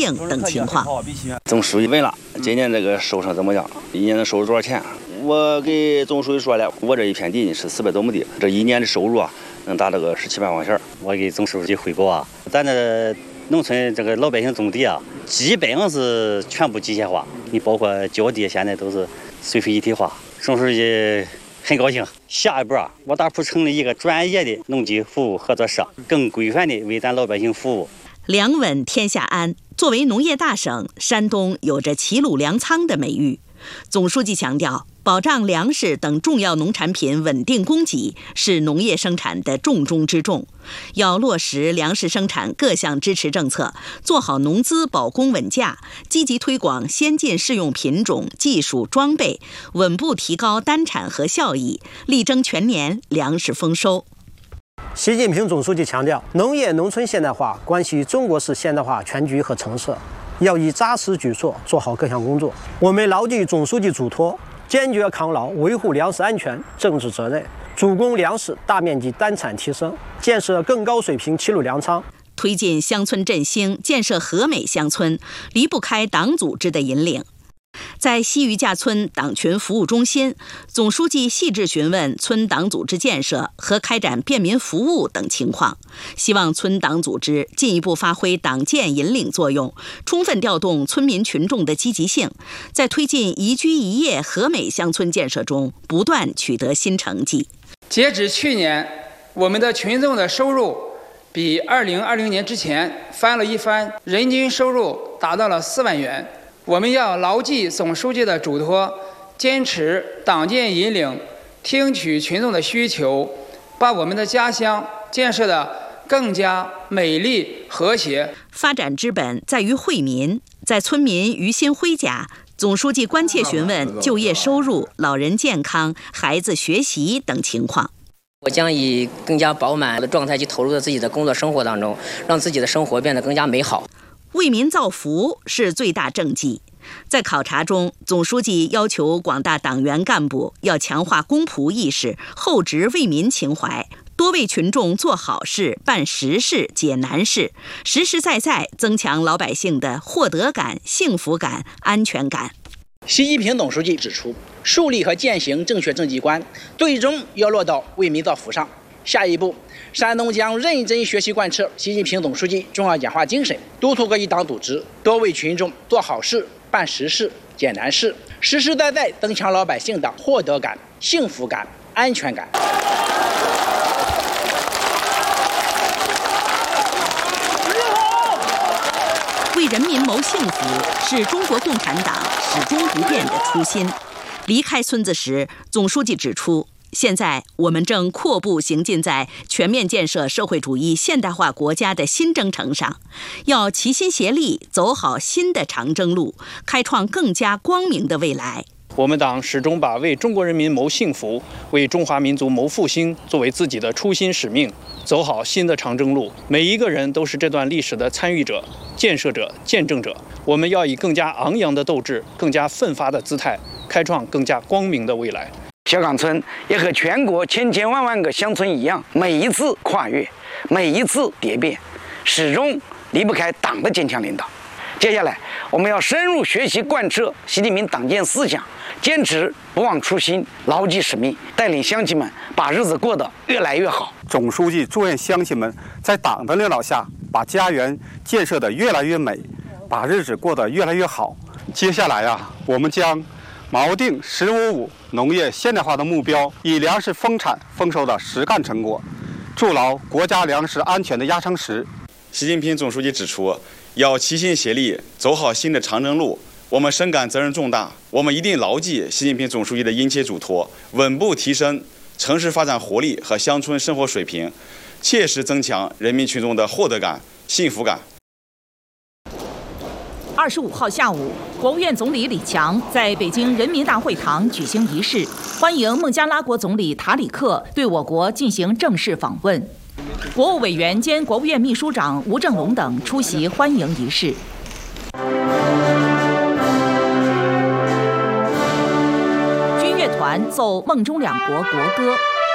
应等情况。 总书记问了，今年这个收成怎么样？一年能收入多少钱？我给总书记说了，我这一片地是400多亩地，这一年的收入啊，能达这个17、18万钱。 我给总书记汇报啊，咱这农村这个老百姓种地啊，基本上是全部机械化，你包括浇地现在都是水水一体化。总书记很高兴，下一步啊，我打算成立一个专业的农机服务合作社，更规范的为咱老百姓服务。 粮稳天下安，作为农业大省，山东有着齐鲁粮仓的美誉。总书记强调，保障粮食等重要农产品稳定供给是农业生产的重中之重，要落实粮食生产各项支持政策，做好农资保供稳价，积极推广先进适用品种、技术、装备，稳步提高单产和效益，力争全年粮食丰收。 习近平总书记强调，农业农村现代化关系中国式现代化全局和成色，要以扎实举措做好各项工作。我们牢记总书记嘱托，坚决抗牢维护粮食安全政治责任，主攻粮食大面积单产提升，建设更高水平齐鲁粮仓。 推进乡村振兴，建设和美乡村，离不开党组织的引领。在西余家村党群服务中心，总书记细致询问村党组织建设和开展便民服务等情况，希望村党组织进一步发挥党建引领作用，充分调动村民群众的积极性，在推进宜居宜业和美乡村建设中不断取得新成绩。 截止去年，我们的群众的收入比2020年之前翻了一番，人均收入达到了4万元。我们要牢记总书记的嘱托，坚持党建引领，听取群众的需求，把我们的家乡建设得更加美丽和谐。 发展之本在于惠民，在村民于心辉家，总书记关切询问就业收入、老人健康、孩子学习等情况。 我将以更加饱满的状态去投入到自己的工作生活当中，让自己的生活变得更加美好。 为民造福是最大政绩。在考察中，总书记要求广大党员干部要强化公仆意识，厚植为民情怀，多为群众做好事、办实事、解难事，实实在在增强老百姓的获得感、幸福感、安全感。 习近平总书记指出，树立和践行正确政绩观，最终要落到为民造福上。下一步，山东将认真学习贯彻习近平总书记重要讲话精神，督促各级党组织多为群众做好事、办实事、解难事，实实在在增强老百姓的获得感、幸福感、安全感。 为人民谋幸福是中国共产党始终不变的初心。离开村子时，总书记指出，现在我们正阔步行进在全面建设社会主义现代化国家的新征程上，要齐心协力走好新的长征路，开创更加光明的未来。 我们党始终把为中国人民谋幸福、为中华民族谋复兴作为自己的初心使命，走好新的长征路。每一个人都是这段历史的参与者、建设者、见证者。我们要以更加昂扬的斗志、更加奋发的姿态，开创更加光明的未来。 小岗村也和全国千千万万个乡村一样，每一次跨越，每一次蝶变，始终离不开党的坚强领导。接下来，我们要深入学习贯彻习近平党建思想，坚持不忘初心，牢记使命，带领乡亲们把日子过得越来越好。 总书记祝愿乡亲们在党的领导下，把家园建设得越来越美，把日子过得越来越好。接下来我们将锚定“15+5”农业现代化的目标，以粮食丰产丰收的实干成果，筑牢国家粮食安全的压舱石。 习近平总书记指出，要齐心协力走好新的长征路。我们深感责任重大，我们一定牢记习近平总书记的殷切嘱托，稳步提升城市发展活力和乡村生活水平，切实增强人民群众的获得感、幸福感。 25号下午，国务院总理李强在北京人民大会堂举行仪式，欢迎孟加拉国总理塔里克对我国进行正式访问。国务委员兼国务院秘书长吴政龙等出席欢迎仪式。军乐团奏《梦中两国》国歌。